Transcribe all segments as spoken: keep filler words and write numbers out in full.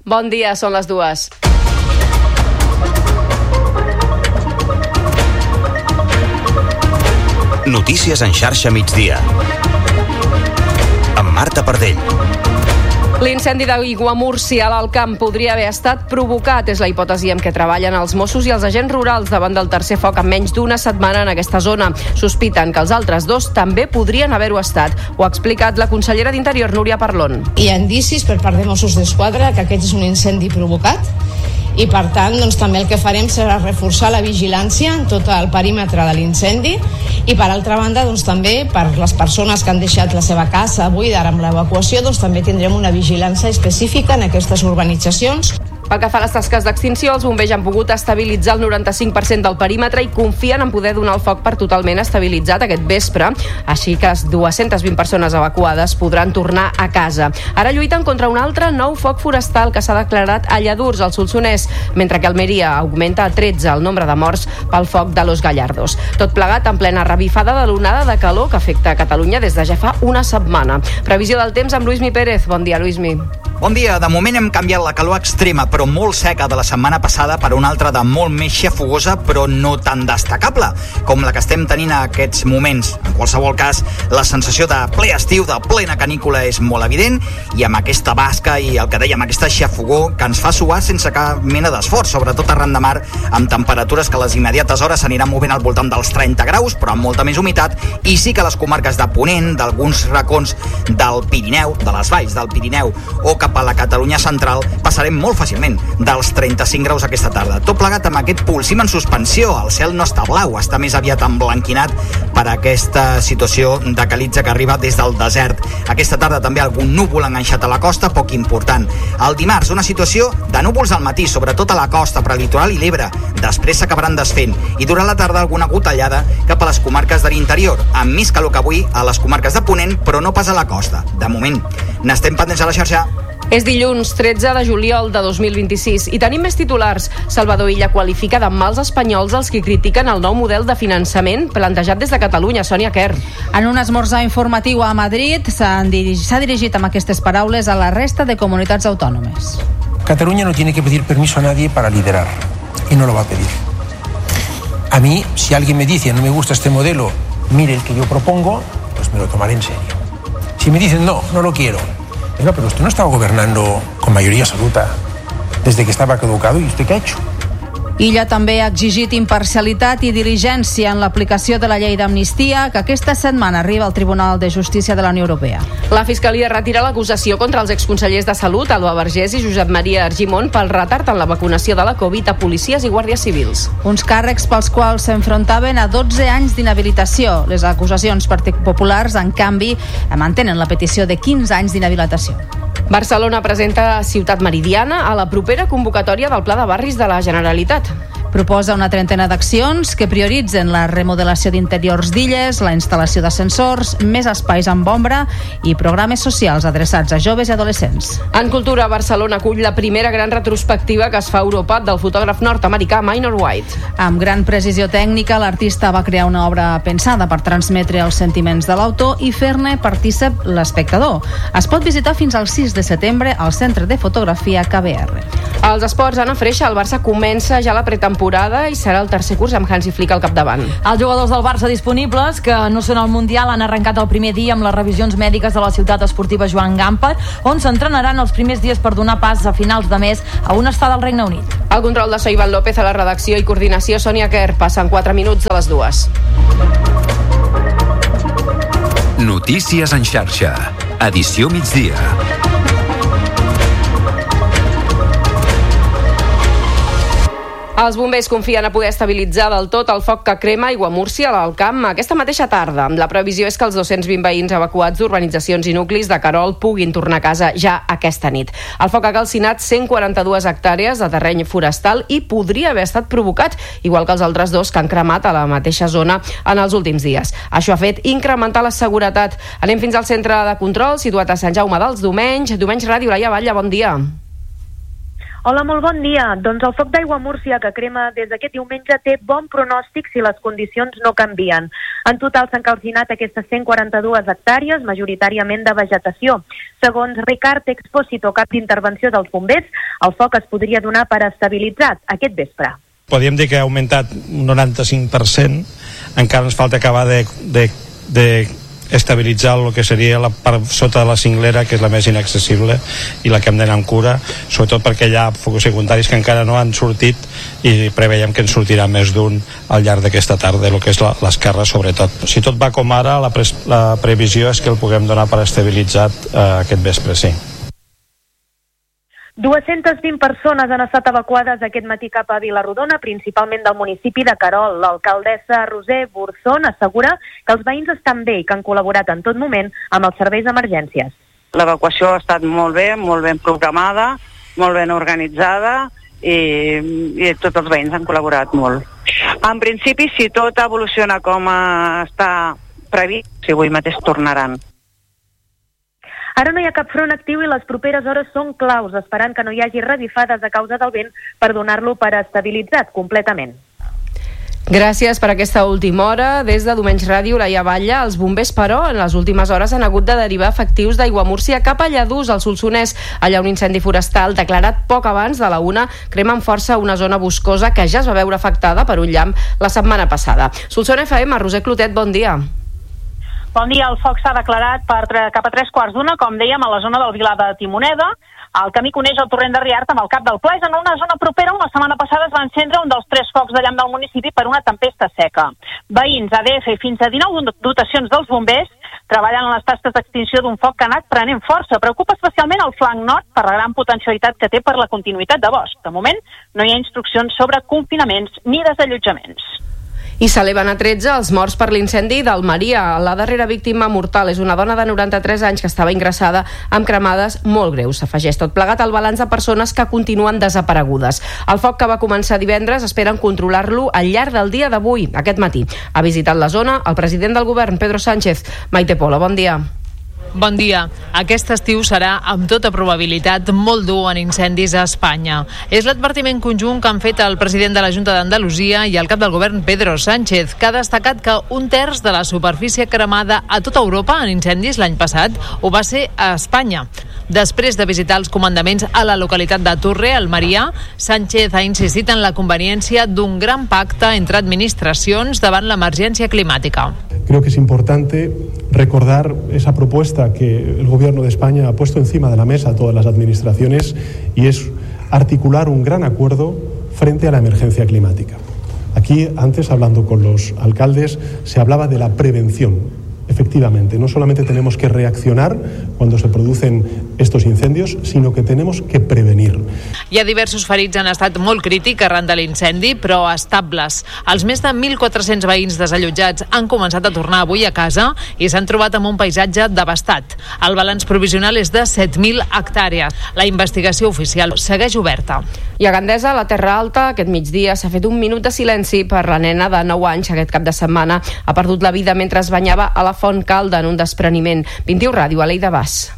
Bon dia, són les dues. Notícies en xarxa migdia. Amb Marta Pardell. L'incendi d'Aiguamúrcia a l'Alt Camp podria haver estat provocat. És la hipòtesi amb què treballen els Mossos i els agents rurals davant del tercer foc en menys d'una setmana en aquesta zona. Sospiten que els altres dos també podrien haver-ho estat. Ho ha explicat la consellera d'Interior, Núria Parlon. Hi ha indicis per part de Mossos d'Esquadra que aquest és un incendi provocat i, per tant, doncs, també el que farem serà reforçar la vigilància en tot el perímetre de l'incendi i, per altra banda, doncs, també per les persones que han deixat la seva casa buida ara amb l'evacuació, doncs, també tindrem una vigilància específica en aquestes urbanitzacions. Pel que fa a les tasques d'extinció, els bombers han pogut estabilitzar el noranta-cinc per cent del perímetre i confien en poder donar el foc per totalment estabilitzat aquest vespre, així que les dues-centes vint persones evacuades podran tornar a casa. Ara lluiten contra un altre nou foc forestal que s'ha declarat a Lladurs, al Solsonès, mentre que a Almeria augmenta a tretze el nombre de morts pel foc de Los Gallardos. Tot plegat en plena revifada de l'onada de calor que afecta a Catalunya des de ja fa una setmana. Previsió del temps amb Luismi Pérez. Bon dia, Luismi. Bon dia. De moment hem canviat la calor extrema, però molt seca de la setmana passada per una altra de molt més xafogosa, però no tan destacable, com la que estem tenint a aquests moments. En qualsevol cas, la sensació de ple estiu, de plena canícula, és molt evident, i amb aquesta basca i el que dèiem, aquesta xafogor que ens fa suar sense cap mena d'esforç, sobretot arran de mar, amb temperatures que a les immediates hores s'aniran movent al voltant dels trenta graus, però amb molta més humitat, i sí que les comarques de Ponent, d'alguns racons del Pirineu, de les valls del Pirineu, o cap a la Catalunya central, passarem molt fàcilment dels trenta-cinc graus aquesta tarda. Tot plegat amb aquest pulsim en suspensió. El cel no està blau, està més aviat emblanquinat per aquesta situació de calitza que arriba des del desert. Aquesta tarda també algun núvol enganxat a la costa, poc important. El dimarts, una situació de núvols al matí, sobretot a la costa, prelitoral i l'Ebre. Després s'acabaran desfent i durant la tarda alguna gotellada cap a les comarques de l'interior, amb més calor que avui a les comarques de Ponent, però no pas a la costa. De moment, n'estem pendents a la xarxa. És dilluns tretze de juliol de dos mil vint-i-sis i tenim més titulars. Salvador Illa qualifica de mals espanyols els que critiquen el nou model de finançament plantejat des de Catalunya. Sònia Quer. En un esmorzar informatiu a Madrid s'ha dirigit, dirigit amb aquestes paraules a la resta de comunitats autònomes. Cataluña no tiene que pedir permiso a nadie para liderar y no lo va a pedir. A mí, si alguien me dice no me gusta este modelo, mire el que yo propongo, pues me lo tomaré en serio. Si me dicen no, no lo quiero, Oiga, pero usted no estaba gobernando con mayoría absoluta desde que estaba caducado, ¿y usted qué ha hecho? Illa també ha exigit imparcialitat i diligència en l'aplicació de la llei d'amnistia, que aquesta setmana arriba al Tribunal de Justícia de la Unió Europea. La Fiscalia retira l'acusació contra els exconsellers de Salut, Alba Vergés i Josep Maria Argimon, pel retard en la vacunació de la Covid a policies i guàrdies civils. Uns càrrecs pels quals s'enfrontaven a dotze anys d'inhabilitació. Les acusacions populars, en canvi, mantenen la petició de quinze anys d'inhabilitació. Barcelona presenta Ciutat Meridiana a la propera convocatòria del Pla de Barris de la Generalitat. Proposa una trentena d'accions que prioritzen la remodelació d'interiors d'illes, la instal·lació d'ascensors, més espais amb ombra i programes socials adreçats a joves i adolescents. En cultura, Barcelona acull la primera gran retrospectiva que es fa a Europa del fotògraf nord-americà Minor White. Amb gran precisió tècnica, l'artista va crear una obra pensada per transmetre els sentiments de l'autor i fer-ne partícip l'espectador. Es pot visitar fins al sis de setembre al Centre de Fotografia K B R. Els esports, Anna Freixa, el Barça comença ja la pretemporada i serà el tercer curs amb Hansi Flick al capdavant. Els jugadors del Barça disponibles, que no són al Mundial, han arrencat el primer dia amb les revisions mèdiques de la ciutat esportiva Joan Gamper, on s'entrenaran els primers dies per donar pas a finals de mes a una estada al Regne Unit. El control de so Ivan López, a la redacció i coordinació Sònia Quer. Passen quatre minuts de les dues. Notícies en xarxa. Edició migdia. Els bombers confien a poder estabilitzar del tot el foc que crema Aiguamúrcia a l'Alt Camp aquesta mateixa tarda. La previsió és que els dos-cents vint veïns evacuats d'urbanitzacions i nuclis de Querol puguin tornar a casa ja aquesta nit. El foc ha calcinat cent quaranta-dues hectàrees de terreny forestal i podria haver estat provocat, igual que els altres dos que han cremat a la mateixa zona en els últims dies. Això ha fet incrementar la seguretat. Anem fins al centre de control situat a Sant Jaume dels Domenys. Domenys Ràdio, Laia Batlle, bon dia. Hola, molt bon dia. Doncs el foc d'aigua a Múrcia que crema des d'aquest diumenge té bon pronòstic si les condicions no canvien. En total s'han calcinat aquestes cent quaranta-dues hectàrees, majoritàriament de vegetació. Segons Ricard Expósito, cap d'intervenció dels bombers, el foc es podria donar per estabilitzat aquest vespre. Podríem dir que ha augmentat un noranta-cinc per cent, encara ens falta acabar de, de, de estabilitzar el que seria la part sota de la cinglera, que és la més inaccessible i la que hem d'anar amb cura, sobretot perquè hi ha focus secundaris que encara no han sortit i preveiem que en sortirà més d'un al llarg d'aquesta tarda, el que és l'esquerra sobretot. Si tot va com ara, la, pre la previsió és que el puguem donar per estabilitzat eh, aquest vespre, sí. dues-centes vint persones han estat evacuades aquest matí cap a Vilarrodona, principalment del municipi de Querol. L'alcaldessa Roser Burzón assegura que els veïns estan bé i que han col·laborat en tot moment amb els serveis d'emergències. L'evacuació ha estat molt bé, molt ben programada, molt ben organitzada i, i tots els veïns han col·laborat molt. En principi, si tot evoluciona com està previst, si avui mateix tornaran. Ara no hi ha cap front actiu i les properes hores són claus, esperant que no hi hagi revifades a causa del vent per donar-lo per estabilitzat completament. Gràcies per aquesta última hora. Des de Domenys Ràdio, Laia Batlle, els bombers, però, en les últimes hores han hagut de derivar efectius d'Aiguamúrcia cap a Lladurs, al Solsonès. Allà un incendi forestal declarat poc abans de la una crema amb força una zona boscosa que ja es va veure afectada per un llamp la setmana passada. Solsona F M, Roser Clotet, bon dia. Bon dia, el foc s'ha declarat per cap a tres quarts d'una, com dèiem, a la zona del Vilar de Timoneda. El camí coneix el torrent de Riart amb el Cap del Pla. És en una zona propera on la setmana passada es va encendre un dels tres focs de llamp del municipi per una tempesta seca. Veïns, A D F i fins a dinou dotacions dels bombers treballen en les tasques d'extinció d'un foc que ha anat prenent força. Preocupa especialment el flanc nord per la gran potencialitat que té per la continuïtat de bosc. De moment, no hi ha instruccions sobre confinaments ni desallotjaments. I s'eleven a tretze els morts per l'incendi d'Almeria. La darrera víctima mortal és una dona de noranta-tres anys que estava ingressada amb cremades molt greus. S'afegeix tot plegat al balanç de persones que continuen desaparegudes. El foc que va començar divendres esperen controlar-lo al llarg del dia d'avui. Aquest matí ha visitat la zona el president del govern, Pedro Sánchez. Maite Pola, bon dia. Bon dia. Aquest estiu serà, amb tota probabilitat, molt dur en incendis a Espanya. És l'advertiment conjunt que han fet el president de la Junta d'Andalusia i el cap del govern, Pedro Sánchez, que ha destacat que un terç de la superfície cremada a tota Europa en incendis l'any passat ho va ser a Espanya. Després de visitar els comandaments a la localitat de Turre, Almeria, Sánchez ha insistit en la conveniència d'un gran pacte entre administracions davant l'emergència climàtica. Creo que es importante recordar esa propuesta que el Gobierno de España ha puesto encima de la mesa a todas las administraciones y es articular un gran acuerdo frente a la emergencia climática. Aquí, antes, hablando con los alcaldes, se hablaba de la prevención. Efectivamente, no solamente tenemos que reaccionar cuando se producen estos incendios, sino que tenemos que prevenir. Hi ha diversos ferits en estat molt crític arran de l'incendi, però estables. Els més de mil quatre-cents veïns desallotjats han començat a tornar avui a casa i s'han trobat amb un paisatge devastat. El balanç provisional és de set mil hectàrees. La investigació oficial segueix oberta. I a Gandesa, a la Terra Alta, aquest migdia s'ha fet un minut de silenci per la nena de nou anys. Aquest cap de setmana ha perdut la vida mentre es banyava a la Font Calda en un despreniment. vint-i-u Ràdio, Aleida Bas.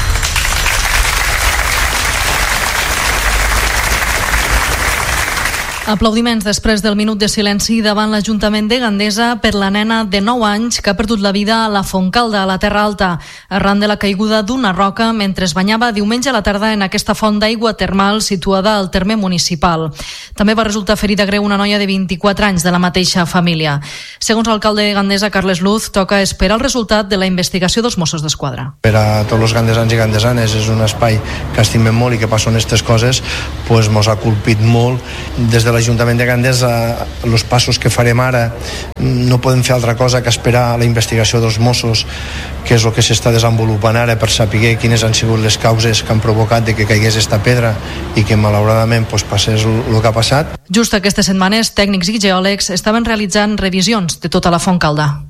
Aplaudiments després del minut de silenci davant l'Ajuntament de Gandesa per la nena de nou anys que ha perdut la vida a la Fontcalda, a la Terra Alta, arran de la caiguda d'una roca mentre es banyava diumenge a la tarda en aquesta font d'aigua termal situada al terme municipal. També va resultar ferida greu una noia de vint-i-quatre anys de la mateixa família. Segons l'alcalde de Gandesa, Carles Luz, toca esperar el resultat de la investigació dels Mossos d'Esquadra. Per a tots els gandesans i gandesanes és un espai que estimem molt i que passen aquestes coses, pues mos ha colpit molt. Des de l'Ajuntament de Gandesa, els passos que farem ara no podem fer altra cosa que esperar la investigació dels Mossos, que és el que s'està desenvolupant ara, per saber quines han sigut les causes que han provocat de que caigués esta pedra i que malauradament pues, passés el que ha passat. Just aquestes setmanes, tècnics i geòlegs estaven realitzant revisions de tota la Fontcalda.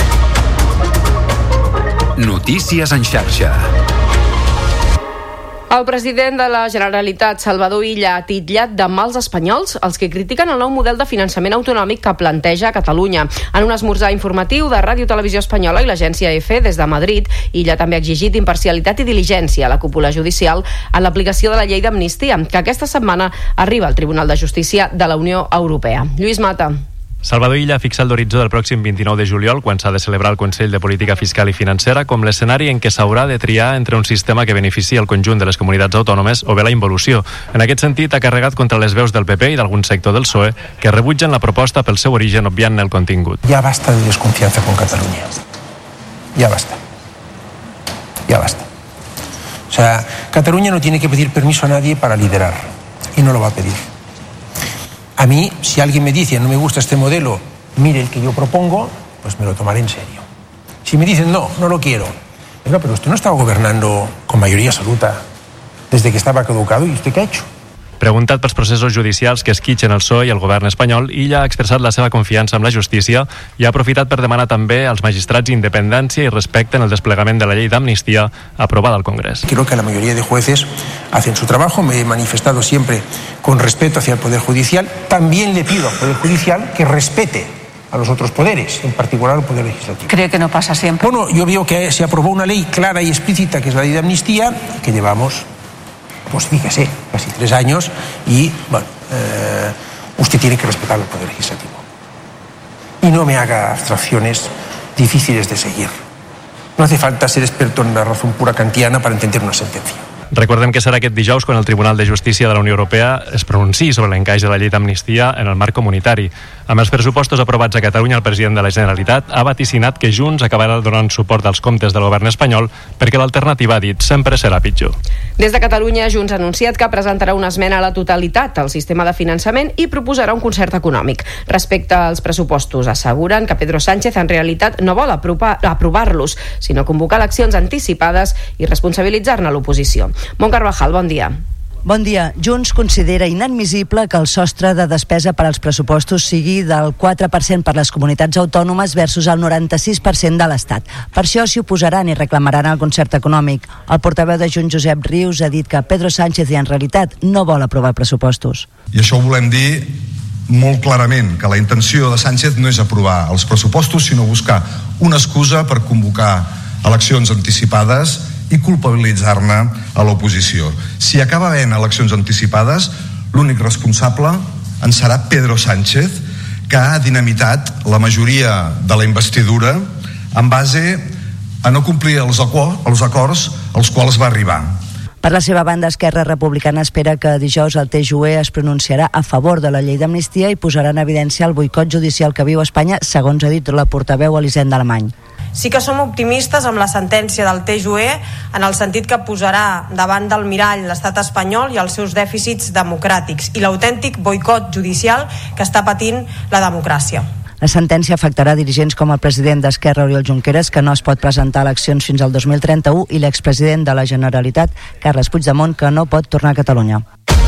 Notícies en xarxa. El president de la Generalitat, Salvador Illa, ha titllat de mals espanyols els que critiquen el nou model de finançament autonòmic que planteja Catalunya. En un esmorzar informatiu de Ràdio Televisió Espanyola i l'agència EFE des de Madrid, Illa també ha exigit imparcialitat i diligència a la cúpula judicial en l'aplicació de la llei d'amnistia, que aquesta setmana arriba al Tribunal de Justícia de la Unió Europea. Lluís Mata. Salvador Illa ha fixat l'horitzó del pròxim vint-i-nou de juliol, quan s'ha de celebrar el Consell de Política Fiscal i Financera, com l'escenari en què s'haurà de triar entre un sistema que beneficia el conjunt de les comunitats autònomes o bé la involució. En aquest sentit, ha carregat contra les veus del P P i d'algun sector del P S O E que rebutgen la proposta pel seu origen, obviant el contingut. Ya basta de desconfianza con Cataluña. Ya basta. Ya basta. O sea, Cataluña no tiene que pedir permiso a nadie para liderar. Y no lo va a pedir. A mí, si alguien me dice no me gusta este modelo, mire el que yo propongo, pues me lo tomaré en serio. Si me dicen no, no lo quiero, oiga, pero usted no estaba gobernando con mayoría absoluta desde que estaba caducado, ¿y usted qué ha hecho? Preguntat pels processos judicials que esquitxen el P S O E i el govern espanyol, Illa ha expressat la seva confiança amb la justícia i ha aprofitat per demanar també als magistrats independència i respecte en el desplegament de la llei d'amnistia aprovada al Congrés. Creo que la mayoría de jueces hacen su trabajo, me he manifestado siempre con respeto hacia el Poder Judicial. También le pido al Poder Judicial que respete a los otros poderes, en particular al Poder Legislativo. ¿Cree que no pasa siempre? Bueno, yo veo que se aprobó una ley clara y explícita, que es la ley de amnistía, que llevamos, pues fíjese, casi tres años, y bueno, eh, usted tiene que respetar al Poder Legislativo. Y no me haga abstracciones difíciles de seguir. No hace falta ser experto en la razón pura kantiana para entender una sentencia. Recordem que serà aquest dijous quan el Tribunal de Justícia de la Unió Europea es pronunciï sobre l'encaix de la llei d'amnistia en el marc comunitari. Amb els pressupostos aprovats a Catalunya, el president de la Generalitat ha vaticinat que Junts acabarà donant suport als comptes del govern espanyol perquè l'alternativa, ha dit, sempre serà pitjor. Des de Catalunya, Junts ha anunciat que presentarà una esmena a la totalitat al sistema de finançament i proposarà un concert econòmic. Respecte als pressupostos, asseguren que Pedro Sánchez en realitat no vol aprovar-los, sinó convocar eleccions anticipades i responsabilitzar-ne l'oposició. Mont Carvajal, bon dia. Bon dia. Junts considera inadmissible que el sostre de despesa per als pressupostos sigui del quatre per cent per les comunitats autònomes versus el noranta-sis per cent de l'Estat. Per això s'hi oposaran i reclamaran el concert econòmic. El portaveu de Junts, Josep Rius, ha dit que Pedro Sánchez en realitat no vol aprovar pressupostos. I això ho volem dir molt clarament, que la intenció de Sánchez no és aprovar els pressupostos, sinó buscar una excusa per convocar eleccions anticipades i culpabilitzar-ne a l'oposició. Si acaba havent eleccions anticipades, l'únic responsable en serà Pedro Sánchez, que ha dinamitat la majoria de la investidura en base a no complir els acords, els acords als quals va arribar. Per la seva banda, Esquerra Republicana espera que dijous el T J U E es pronunciarà a favor de la llei d'amnistia i posarà en evidència el boicot judicial que viu Espanya, segons ha dit la portaveu Elisenda Alemany. Sí que som optimistes amb la sentència del T J U E en el sentit que posarà davant del mirall l'estat espanyol i els seus dèficits democràtics i l'autèntic boicot judicial que està patint la democràcia. La sentència afectarà dirigents com el president d'Esquerra, Oriol Junqueras, que no es pot presentar a eleccions fins al dos mil trenta-u, i l'expresident de la Generalitat, Carles Puigdemont, que no pot tornar a Catalunya.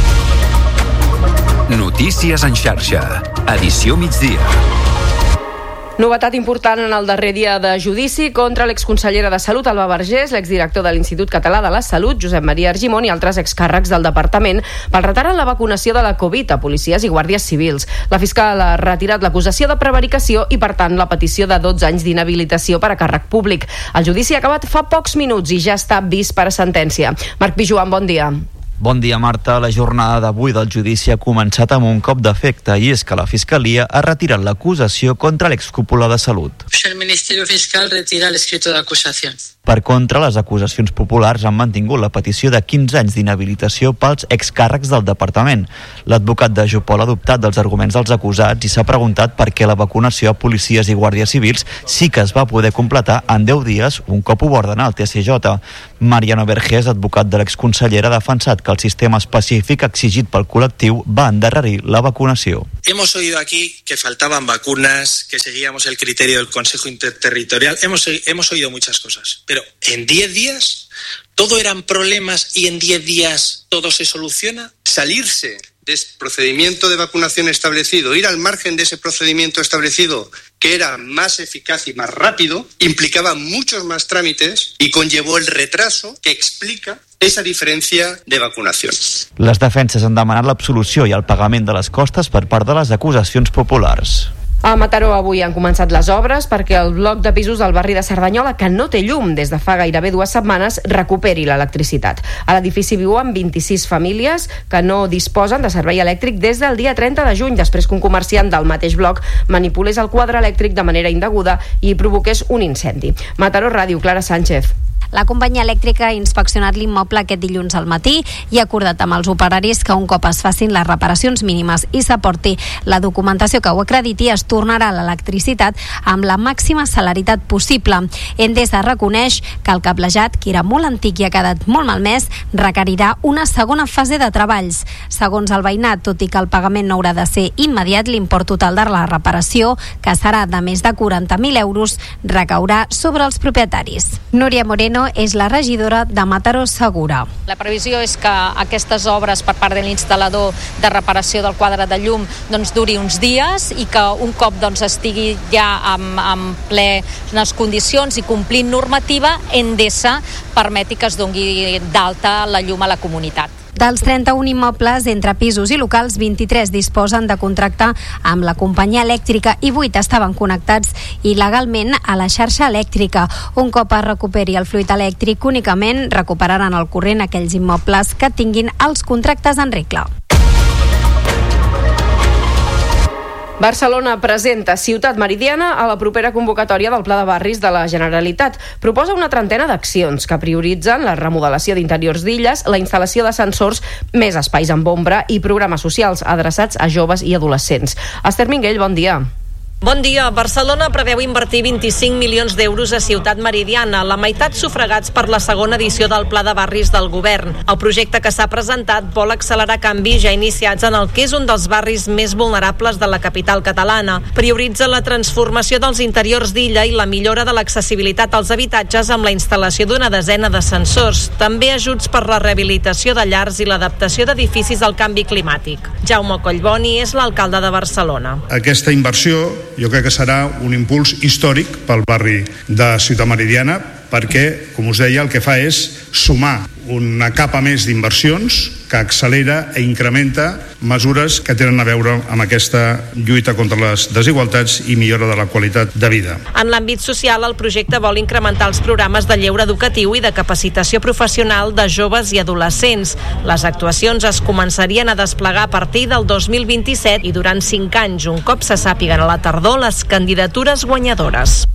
Notícies en xarxa. Edició migdia. Novetat important en el darrer dia de judici contra l'exconsellera de Salut, Alba Vergés, l'exdirector de l'Institut Català de la Salut, Josep Maria Argimon, i altres excàrrecs del departament pel retard en la vacunació de la Covid a policies i guàrdies civils. La fiscal ha retirat l'acusació de prevaricació i, per tant, la petició de dotze anys d'inhabilitació per a càrrec públic. El judici ha acabat fa pocs minuts i ja està vist per a sentència. Marc Pijuan, bon dia. Bon dia, Marta. La jornada d'avui del judici ha començat amb un cop d'efecte i és que la Fiscalia ha retirat l'acusació contra l'excúpula de Salut. El Ministerio Fiscal retira el escrito de acusación. Per contra, les acusacions populars han mantingut la petició de quinze anys d'inhabilitació pels excàrrecs del departament. L'advocat de Jopol ha adoptat dels arguments dels acusats i s'ha preguntat per què la vacunació a policies i guàrdies civils sí que es va poder completar en deu dies un cop ho va ordenar el T S J. Mariano Vergés, advocat de l'exconsellera, ha defensat que el sistema específic exigit pel col·lectiu va endarrerir la vacunació. Hemos oído aquí que faltaban vacunas, que seguíamos el criterio del Consejo Interterritorial. Hemos, hemos oído muchas cosas. Pero en diez días todo eran problemas y en diez días todo se soluciona. Salirse de ese procedimiento de vacunación establecido, ir al margen de ese procedimiento establecido, que era más eficaz y más rápido, implicaba muchos más trámites y conllevó el retraso que explica esa diferencia de vacunación. Les defenses han demanat l'absolució i el pagament de les costes per part de les acusacions populars. A Mataró avui han començat les obres perquè el bloc de pisos del barri de Cerdanyola, que no té llum des de fa gairebé dues setmanes, recuperi l'electricitat. A l'edifici viuen vint-i-sis famílies que no disposen de servei elèctric des del dia trenta de juny, després que un comerciant del mateix bloc manipulés el quadre elèctric de manera indeguda i provoqués un incendi. Mataró Ràdio, Clara Sánchez. La companyia elèctrica ha inspeccionat l'immoble aquest dilluns al matí i ha acordat amb els operaris que un cop es facin les reparacions mínimes i s'aporti la documentació que ho acrediti, es tornarà a l'electricitat amb la màxima celeritat possible. Endesa reconeix que el cablejat, que era molt antic i ha quedat molt malmès, requerirà una segona fase de treballs. Segons el veïnat, tot i que el pagament no haurà de ser immediat, l'import total de la reparació, que serà de més de quaranta mil euros, recaurà sobre els propietaris. Núria Moreno és la regidora de Mataró Segura. La previsió és que aquestes obres per part de l'instal·lador de reparació del quadre de llum doncs, duri uns dies i que un cop doncs, estigui ja en, en plenes condicions i complint normativa, Endesa permeti que es doni d'alta la llum a la comunitat. Dels trenta-un immobles entre pisos i locals, vint-i-tres disposen de contracte amb la companyia elèctrica i vuit estaven connectats il·legalment a la xarxa elèctrica. Un cop es recuperi el fluid elèctric, únicament recuperaran el corrent aquells immobles que tinguin els contractes en regla. Barcelona presenta Ciutat Meridiana a la propera convocatòria del Pla de Barris de la Generalitat. Proposa una trentena d'accions que prioritzen la remodelació d'interiors d'illes, la instal·lació d'ascensors, més espais amb ombra i programes socials adreçats a joves i adolescents. Esther Minguell, bon dia. Bon dia. Barcelona preveu invertir vint-i-cinc milions d'euros a Ciutat Meridiana, la meitat sufragats per la segona edició del Pla de Barris del Govern. El projecte que s'ha presentat vol accelerar canvis ja iniciats en el que és un dels barris més vulnerables de la capital catalana. Prioritza la transformació dels interiors d'illa i la millora de l'accessibilitat als habitatges amb la instal·lació d'una desena d'ascensors. També ajuts per la rehabilitació de llars i l'adaptació d'edificis al canvi climàtic. Jaume Collboni és l'alcalde de Barcelona. Aquesta inversió jo crec que serà un impuls històric pel barri de Ciutat Meridiana perquè, com us deia, el que fa és sumar una capa més d'inversions que accelera e incrementa mesures que tenen a veure amb aquesta lluita contra les desigualtats i millora de la qualitat de vida. En l'àmbit social, el projecte vol incrementar els programes de lleure educatiu i de capacitació professional de joves i adolescents. Les actuacions es començarien a desplegar a partir del dos mil vint-i-set i durant cinc anys, un cop se sàpiguen a la tardor les candidatures guanyadores.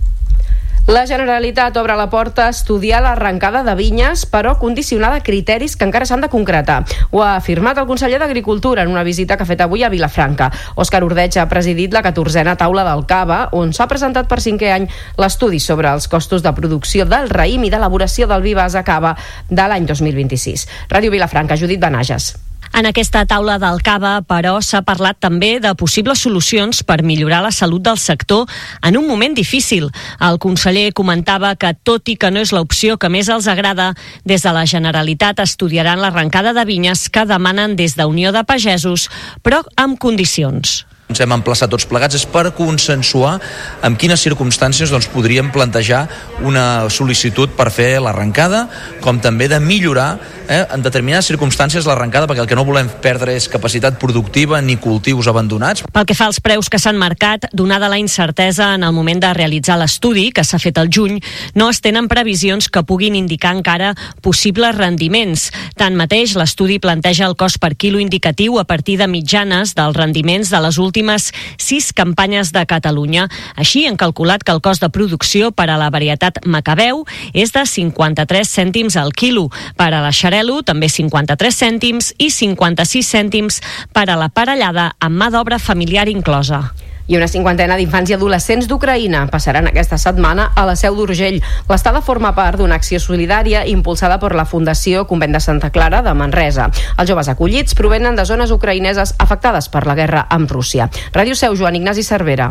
La Generalitat obre la porta a estudiar l'arrencada de vinyes, però condicionada a criteris que encara s'han de concretar. Ho ha afirmat el conseller d'Agricultura en una visita que ha fet avui a Vilafranca. Òscar Ordeig ha presidit la catorzena taula del Cava, on s'ha presentat per cinquè any l'estudi sobre els costos de producció del raïm i d'elaboració del vi base cava de l'any dos mil vint-i-sis. Ràdio Vilafranca, Judit Benages. En aquesta taula del Cava, però, s'ha parlat també de possibles solucions per millorar la salut del sector en un moment difícil. El conseller comentava que, tot i que no és l'opció que més els agrada, des de la Generalitat estudiaran l'arrencada de vinyes que demanen des d'Unió de Pagesos, però amb condicions. Ens hem emplaçat tots plegats és per consensuar en quines circumstàncies doncs, podríem plantejar una sol·licitud per fer l'arrencada, com també de millorar eh, en determinades circumstàncies l'arrencada, perquè el que no volem perdre és capacitat productiva ni cultius abandonats. Pel que fa als preus que s'han marcat, donada la incertesa en el moment de realitzar l'estudi, que s'ha fet al juny, no es tenen previsions que puguin indicar encara possibles rendiments. Tanmateix, l'estudi planteja el cost per quilo indicatiu a partir de mitjanes dels rendiments de les últimes sis campanyes de Catalunya. Així, han calculat que el cost de producció per a la varietat Macabeu és de cinquanta-tres cèntims al quilo, per a la Xarel·lo també cinquanta-tres cèntims i cinquanta-sis cèntims per a la parellada amb mà d'obra familiar inclosa. I una cinquantena d'infants i adolescents d'Ucraïna passaran aquesta setmana a la Seu d'Urgell. L'estada forma part d'una acció solidària impulsada per la Fundació Convent de Santa Clara de Manresa. Els joves acollits provenen de zones ucraïneses afectades per la guerra amb Rússia. Ràdio Seu, Joan Ignasi Cervera.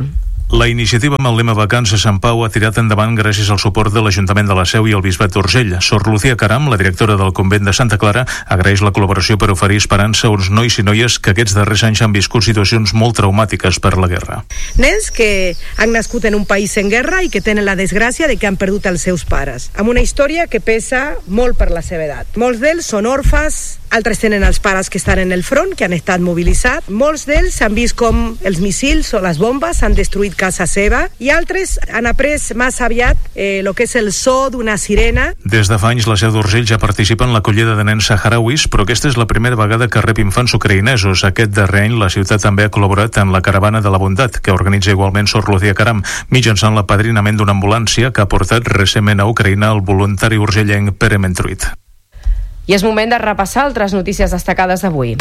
La iniciativa amb el lema Vacances Sant Pau ha tirat endavant gràcies al suport de l'Ajuntament de la Seu i el Bisbat d'Urgell. Sor Lucía Caram, la directora del convent de Santa Clara, agraeix la col·laboració per oferir esperança a uns nois i noies que aquests darrers anys han viscut situacions molt traumàtiques per la guerra. Nens que han nascut en un país en guerra i que tenen la desgràcia de que han perdut els seus pares, amb una història que pesa molt per la seva edat. Molts d'ells són orfes, altres tenen els pares que estan en el front, que han estat mobilitzats. Molts d'ells han vist com els missils o les bombes han destruït casa seva i altres han après massa aviat eh, el que és el so d'una sirena. Des de fa anys la Seu d'Urgell ja participa en l'acollida de nens saharauis, però aquesta és la primera vegada que rep infants ucraïnesos. Aquest darrer any la ciutat també ha col·laborat en la Caravana de la Bondat, que organitza igualment Sor Lucía Caram, mitjançant l'apadrinament d'una ambulància que ha portat recentment a Ucraïna el voluntari urgellenc Pere Mentruit. I és moment de repassar altres notícies destacades d'avui.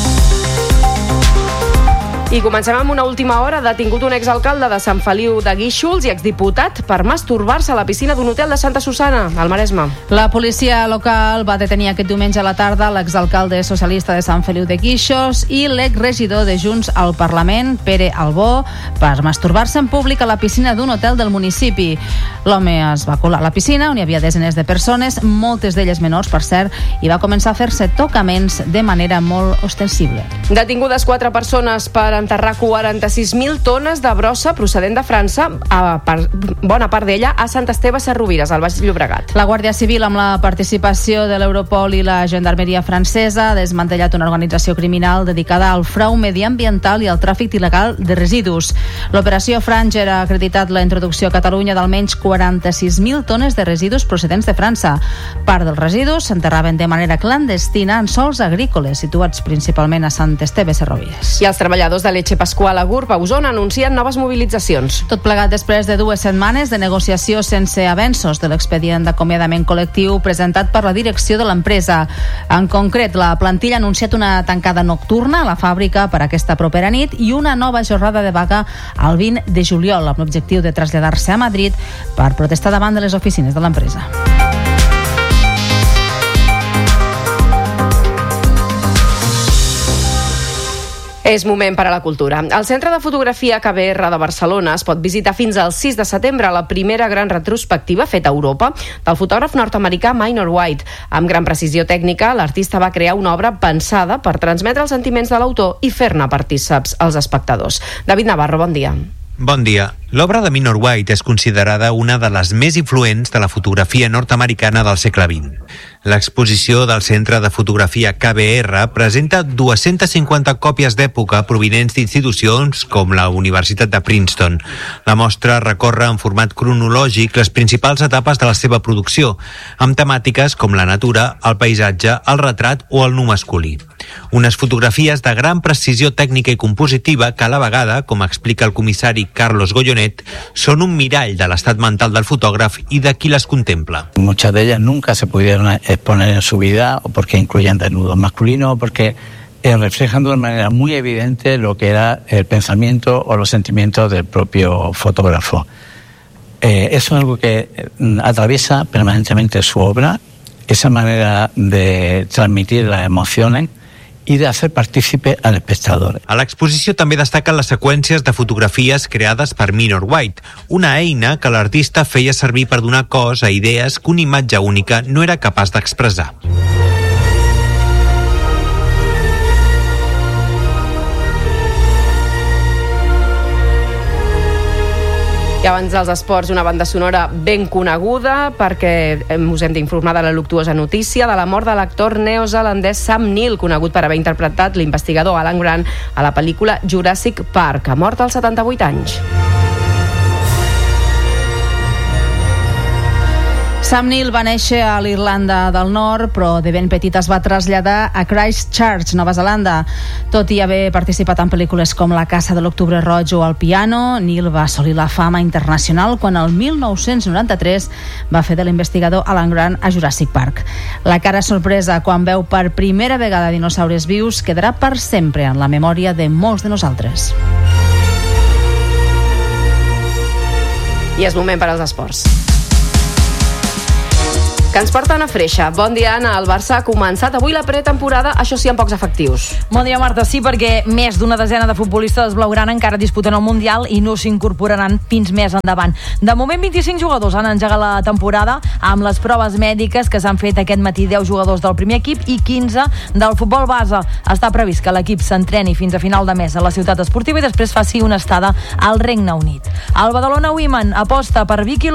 I comencem amb una última hora. Detingut un exalcalde de Sant Feliu de Guíxols i exdiputat per masturbar-se a la piscina d'un hotel de Santa Susana, al Maresme. La policia local va detenir aquest diumenge a la tarda l'exalcalde socialista de Sant Feliu de Guíxols i l'exregidor de Junts al Parlament, Pere Albó, per masturbar-se en públic a la piscina d'un hotel del municipi. L'home es va colar a la piscina, on hi havia desenes de persones, moltes d'elles menors, per cert, i va començar a fer-se tocaments de manera molt ostensible. Detingudes quatre persones per enterrar quaranta-sis mil tones de brossa procedent de França, a part, bona part d'ella a Sant Esteve Sesrovires, al Baix Llobregat. La Guàrdia Civil, amb la participació de l'Europol i la Gendarmeria francesa, ha desmantellat una organització criminal dedicada al frau mediambiental i al tràfic il·legal de residus. L'operació Franger ha acreditat la introducció a Catalunya d'almenys quaranta-sis mil tones de residus procedents de França. Part dels residus s'enterraven de manera clandestina en sols agrícoles, situats principalment a Sant Esteve Sesrovires. I els treballadors de Leche Pasqual a Gurb, a Osona, anuncien noves mobilitzacions. Tot plegat després de dues setmanes de negociació sense avenços de l'expedient d'acomiadament col·lectiu presentat per la direcció de l'empresa. En concret, la plantilla ha anunciat una tancada nocturna a la fàbrica per aquesta propera nit i una nova jornada de vaga el vint de juliol, amb l'objectiu de traslladar-se a Madrid per protestar davant de les oficines de l'empresa. És moment per a la cultura. El Centre de Fotografia K B R de Barcelona es pot visitar fins al sis de setembre, la primera gran retrospectiva feta a Europa del fotògraf nord-americà Minor White. Amb gran precisió tècnica, l'artista va crear una obra pensada per transmetre els sentiments de l'autor i fer-ne partíceps als espectadors. David Navarro, bon dia. Bon dia. L'obra de Minor White és considerada una de les més influents de la fotografia nord-americana del segle vint. L'exposició del Centre de Fotografia K B R presenta dues-centes cinquanta còpies d'època provinents d'institucions com la Universitat de Princeton. La mostra recorre en format cronològic les principals etapes de la seva producció, amb temàtiques com la natura, el paisatge, el retrat o el nu masculí. Unes fotografies de gran precisió tècnica i compositiva que a la vegada, com explica el comissari Carlos Gollonet, són un mirall de l'estat mental del fotògraf i de qui les contempla. Muchas de ellas nunca se pudieron exponer en su vida, o porque incluyen desnudos masculinos, o porque eh, reflejan de una manera muy evidente lo que era el pensamiento o los sentimientos del propio fotógrafo. Eh, eso es algo que eh, atraviesa permanentemente su obra, esa manera de transmitir las emociones i de fer partícipe al espectador. A l'exposició també destaquen les seqüències de fotografies creades per Minor White, una eina que l'artista feia servir per donar cos a idees que una imatge única no era capaç d'expressar. I abans dels esports, una banda sonora ben coneguda, perquè us hem d'informar de la luctuosa notícia de la mort de l'actor neozelandès Sam Neill, conegut per haver interpretat l'investigador Alan Grant a la pel·lícula Jurassic Park. Ha mort als setanta-vuit anys. Sam Neill va néixer a l'Irlanda del Nord, però de ben petit es va traslladar a Christchurch, Nova Zelanda. Tot i haver participat en pel·lícules com La caça de l'Octubre Roig o El piano, Neill va assolir la fama internacional quan el mil nou-cents noranta-tres va fer de l'investigador Alan Grant a Jurassic Park. La cara sorpresa quan veu per primera vegada dinosaures vius quedarà per sempre en la memòria de molts de nosaltres. I és moment per als esports. que ens porten a Freixa. Bon dia, Anna. El Barça ha començat avui la pretemporada, això sí, amb pocs efectius. Bon dia, Marta. Sí, perquè més d'una desena de futbolistes blaugrana encara disputen el Mundial i no s'incorporaran fins més endavant. De moment, vint-i-cinc jugadors han engegat la temporada amb les proves mèdiques que s'han fet aquest matí. Deu jugadors del primer equip i quinze del futbol base. Està previst que l'equip s'entreni fins a final de mes a la ciutat esportiva i després faci una estada al Regne Unit. El Badalona Women aposta per Vicky